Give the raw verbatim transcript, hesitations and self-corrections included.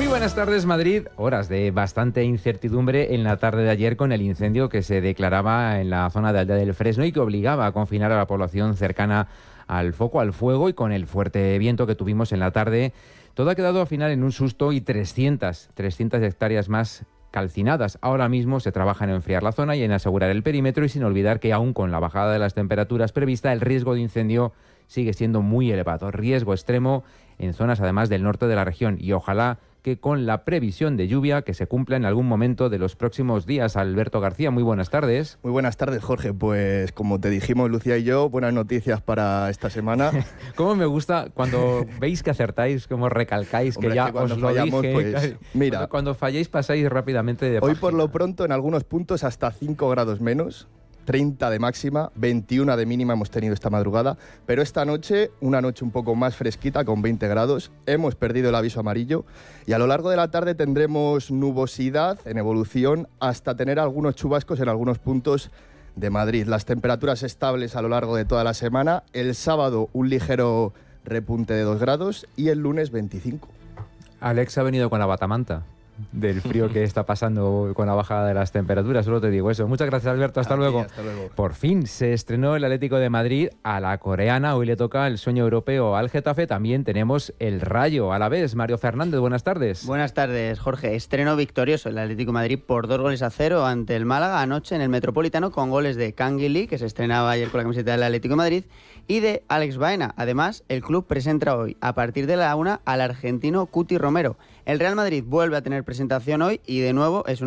buenas tardes, Madrid. Horas de bastante incertidumbre en la tarde de ayer con el incendio que se declaraba en la zona de Aldea del Fresno y que obligaba a confinar a la población cercana al foco, al fuego, y con el fuerte viento que tuvimos en la tarde, todo ha quedado al final en un susto y trescientas hectáreas más calcinadas. Ahora mismo se trabaja en enfriar la zona y en asegurar el perímetro, y sin olvidar que aún con la bajada de las temperaturas prevista, el riesgo de incendio sigue siendo muy elevado. Riesgo extremo en zonas además del norte de la región, y ojalá que con la previsión de lluvia que se cumpla en algún momento de los próximos días. Alberto García, muy buenas tardes. Muy buenas tardes, Jorge. Pues como te dijimos, Lucía y yo, buenas noticias para esta semana. Cómo me gusta cuando veis que acertáis, como recalcáis, que Hombre, ya es que cuando os lo fallamos, dije. pues, mira, cuando, cuando falláis pasáis rápidamente de hoy página. por lo pronto en algunos puntos hasta cinco grados menos, treinta de máxima, veintiuno de mínima hemos tenido esta madrugada, pero esta noche, una noche un poco más fresquita con veinte grados, hemos perdido el aviso amarillo y a lo largo de la tarde tendremos nubosidad en evolución hasta tener algunos chubascos en algunos puntos de Madrid. Las temperaturas estables a lo largo de toda la semana, el sábado un ligero repunte de dos grados y el lunes veinticinco. Alex ha venido con la batamanta del frío que está pasando con la bajada de las temperaturas, solo te digo eso. Muchas gracias, Alberto, hasta, luego. hasta luego. Por fin se estrenó el Atlético de Madrid a la coreana, hoy le toca el sueño europeo al Getafe, también tenemos el Rayo a la vez. Mario Fernández, buenas tardes. Buenas tardes, Jorge. Estreno victorioso el Atlético de Madrid por dos goles a cero ante el Málaga anoche en el Metropolitano, con goles de Canguilí, que se estrenaba ayer con la camiseta del Atlético de Madrid, y de Alex Baena. Además, el club presenta hoy, a partir de la una, al argentino Cuti Romero. El Real Madrid vuelve a tener presentación hoy y de nuevo es una